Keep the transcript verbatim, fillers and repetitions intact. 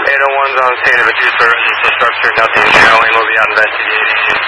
eight oh one's on scene of a two-story residential structure. Nothing showing. We'll be out investigating.